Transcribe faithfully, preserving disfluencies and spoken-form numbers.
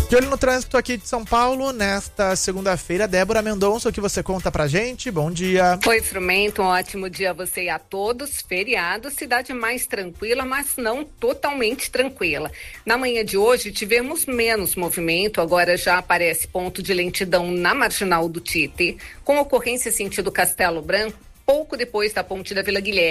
De olho no trânsito aqui de São Paulo, nesta segunda-feira, Débora Mendonça, o que você conta pra gente? Bom dia. Oi, Frumento, um ótimo dia a você e a todos. Feriado, cidade mais tranquila, mas não totalmente tranquila. Na manhã de hoje, tivemos menos movimento, agora já aparece ponto de lentidão na Marginal do Tietê, com ocorrência sentido Castelo Branco, pouco depois da ponte da Vila Guilherme.